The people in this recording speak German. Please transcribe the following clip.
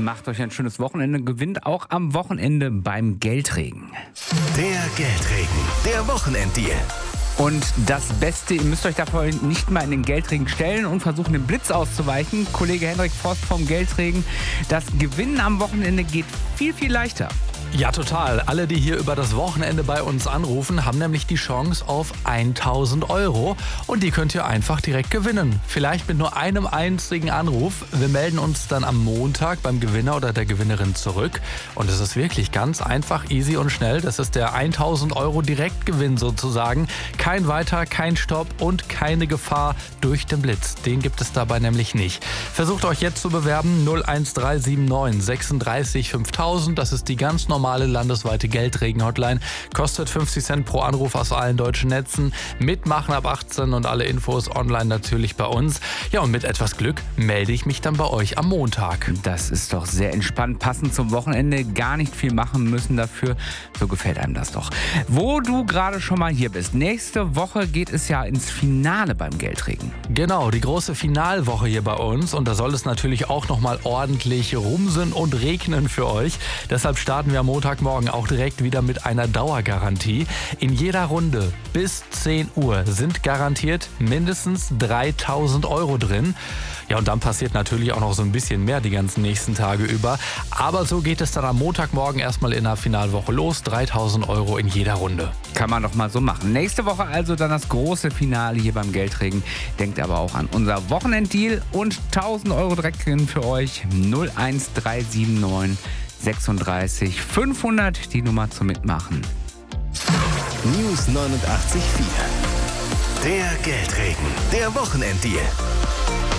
Macht euch ein schönes Wochenende, gewinnt auch am Wochenende beim Geldregen. Der Geldregen, der Wochenenddeal. Und das Beste, ihr müsst euch dafür nicht mal in den Geldregen stellen und versuchen, dem Blitz auszuweichen. Kollege Hendrik Forst vom Geldregen. Das Gewinnen am Wochenende geht viel, viel leichter. Ja, total. Alle, die hier über das Wochenende bei uns anrufen, haben nämlich die Chance auf 1.000 Euro. Und die könnt ihr einfach direkt gewinnen. Vielleicht mit nur einem einzigen Anruf. Wir melden uns dann am Montag beim Gewinner oder der Gewinnerin zurück. Und es ist wirklich ganz einfach, easy und schnell. Das ist der 1.000 Euro Direktgewinn sozusagen. Kein Weiter, kein Stopp und keine Gefahr durch den Blitz. Den gibt es dabei nämlich nicht. Versucht euch jetzt zu bewerben. 01379 36 5000. Das ist die ganz normale landesweite Geldregen-Hotline. Kostet 50 Cent pro Anruf aus allen deutschen Netzen. Mitmachen ab 18 und alle Infos online natürlich bei uns. Ja, und mit etwas Glück melde ich mich dann bei euch am Montag. Das ist doch sehr entspannt, passend zum Wochenende. Gar nicht viel machen müssen dafür. So gefällt einem das doch. Wo du gerade schon mal hier bist. Nächste Woche geht es ja ins Finale beim Geldregen. Genau, die große Finalwoche hier bei uns. Und da soll es natürlich auch nochmal ordentlich rumsen und regnen für euch. Deshalb starten wir am Montagmorgen auch direkt wieder mit einer Dauergarantie. In jeder Runde bis 10 Uhr sind garantiert mindestens 3.000 Euro drin. Ja, und dann passiert natürlich auch noch so ein bisschen mehr die ganzen nächsten Tage über. Aber so geht es dann am Montagmorgen erstmal in der Finalwoche los. 3.000 Euro in jeder Runde. Kann man doch mal so machen. Nächste Woche also dann das große Finale hier beim Geldregen. Denkt aber auch an unser Wochenenddeal und 1.000 Euro direkt für euch. 01379 36 500, die Nummer zum Mitmachen. News 89.4. Der Geldregen, der Wochenenddeal.